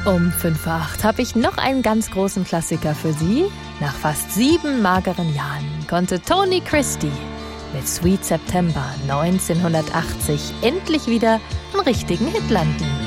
Um 5:08 habe ich noch einen ganz großen Klassiker für Sie. Nach fast 7 mageren Jahren konnte Tony Christie mit Sweet September 1980 endlich wieder einen richtigen Hit landen.